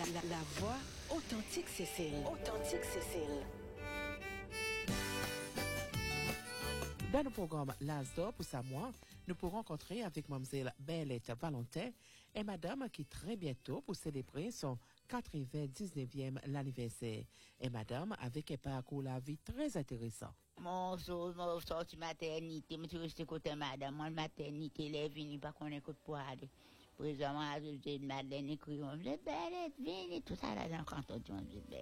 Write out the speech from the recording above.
La voix authentique Cécile. Authentique Cécile. Dans le programme L'Asdor pour Samoa, nous pourrons rencontrer avec Mlle Bellette Valentin et Madame qui très bientôt pour célébrer son 99e l'anniversaire. Et Madame avec un parcours la vie très intéressant. Mon sorti maternité, je suis resté côté Madame. Moi, maternité, elle est venue pas qu'on écoute pour aller. Présentement, j'ai Madeleine écrit, on dit Bellette, venez, tout ça là dans le canton, on dit Bellette.